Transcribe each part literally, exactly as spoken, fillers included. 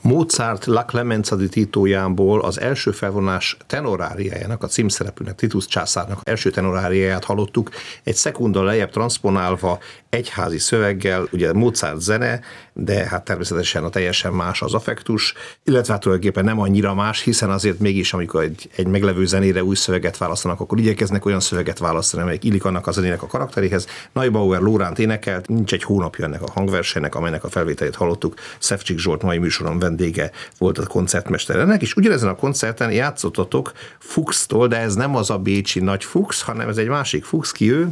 Mozart La Clemenza di Tito Janból az első felvonás tenoráriájának, a címszereplőnek, Titus császárnak első tenoráriáját hallottuk, egy szekunda lejjebb transponálva egyházi szöveggel, ugye Mozart zene, de hát természetesen a teljesen más az affektus, illetve hát tulajdonképpen nem annyira más, hiszen azért mégis, amikor egy, egy meglevő zenére új szöveget választanak, akkor igyekeznek olyan szöveget választani, amelyek illik annak a zenének a karakteréhez. Neubauer Lóránt énekelt, nincs egy hónapja ennek a hangversenynek, amelynek a felvételét hallottuk. Szefcsik Zsolt mai műsoron vendége volt a koncertmester ennek, és ugyanezen a koncerten játszottatok Fuchstól, de ez nem az a bécsi nagy Fuchs, hanem ez egy másik Fuchs, ki ő?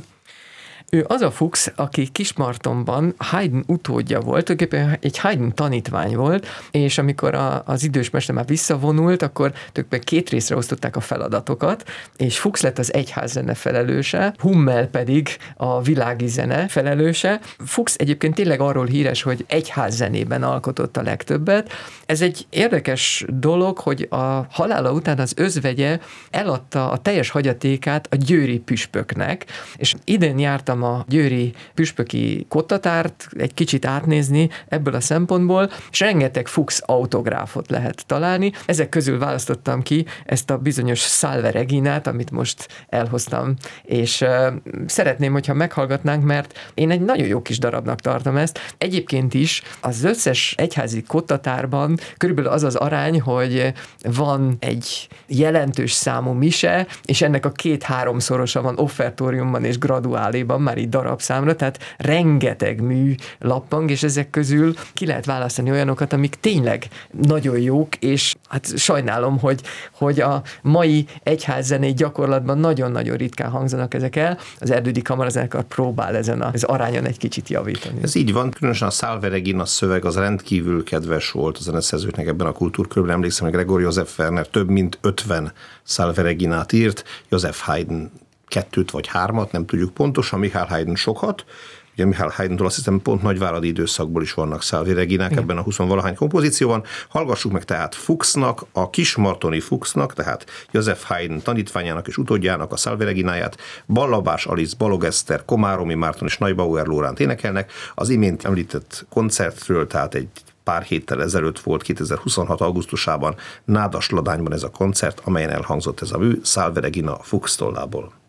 Ő az a Fuchs, aki Kismartonban Haydn utódja volt, tulajdonképpen egy Haydn tanítvány volt, és amikor a, az idős mester már visszavonult, akkor tulajdonképpen két részre osztották a feladatokat, és Fuchs lett az egyházzene felelőse, Hummel pedig a világi zene felelőse. Fuchs egyébként tényleg arról híres, hogy egyházzenében alkotott a legtöbbet. Ez egy érdekes dolog, hogy a halála után az özvegye eladta a teljes hagyatékát a győri püspöknek, és idén jártam a győri püspöki kottatárt egy kicsit átnézni ebből a szempontból, és rengeteg Fuchs autográfot lehet találni. Ezek közül választottam ki ezt a bizonyos Salve Reginát, amit most elhoztam, és uh, szeretném, hogyha meghallgatnánk, mert én egy nagyon jó kis darabnak tartom ezt. Egyébként is az összes egyházi kottatárban körülbelül az az arány, hogy van egy jelentős számú mise, és ennek a két-háromszorosa van offertóriumban és graduáléban, már így darabszámra, tehát rengeteg mű lappang, és ezek közül ki lehet választani olyanokat, amik tényleg nagyon jók, és hát sajnálom, hogy, hogy a mai egyházzenei gyakorlatban nagyon-nagyon ritkán hangzanak ezek el. Az Erdődi Kamarazenekar próbál ezen az arányon egy kicsit javítani. Ez így van, különösen a Salve Regina szöveg az rendkívül kedves volt a zeneszerzőknek ebben a kultúrkörben. Emlékszem, hogy Gregor József Werner több mint ötven Salve Reginát írt, József Haydn kettőt vagy hármat, nem tudjuk pontosan, Michael Haydn sokat. Ugye Michael Haydntól azt hiszem pont nagyváradi időszakból is vannak Salve Reginák ebben a huszonvalahány kompozícióban. Hallgassuk meg tehát Fuchsnak, a kismartoni Fuchsnak, tehát József Haydn tanítványának és utódjának a Salve Regináját, Ballabás Alice, Balog Eszter, Komáromi Márton és Neubauer Lóránt énekelnek. Az imént említett koncertről, tehát egy pár héttel ezelőtt volt, kétezer-huszonhat augusztusában Nádas Ladányban ez a koncert, amelyen elhangzott ez a mű Salve Regina Fuchs tollából.